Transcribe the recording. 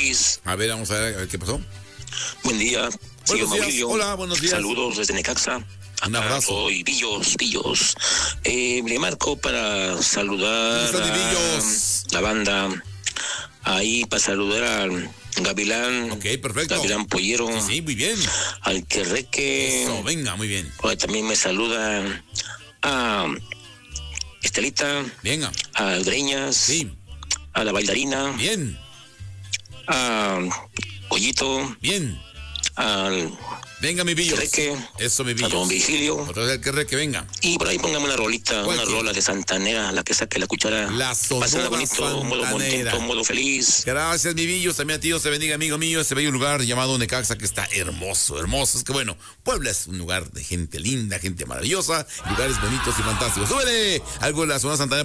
feliz. A ver, vamos a ver qué pasó. Buen día. Buenos días. Hola, buenos días. Saludos desde Necaxa. Un abrazo. Soy Villos. Le marco para saludar a la banda. Ahí para saludar al Gavilán. Ok, perfecto. Gavilán Pollero. Sí, muy bien. Al Querreque. Eso, venga, muy bien. También me saluda a Estelita. Venga. A Greñas. Sí. A la bailarina. Bien. A Collito. Bien. Al venga, mi Villos. Querreque. Eso, mi Villos. A Don Vigilio. Otra vez el Querreque, venga. Y por ahí pongamos una rolita, una rola de Santanera, la que saque la cuchara. La Sonora bonito, Santanera. modo contento, modo feliz. Gracias, mi Villos. También a ti, Dios te bendiga, amigo mío. Ese bello lugar llamado Necaxa que está hermoso, hermoso. Es que bueno, Puebla es un lugar de gente linda, gente maravillosa, lugares bonitos y fantásticos. ¡Súbele! Algo de la Sonora Santanera.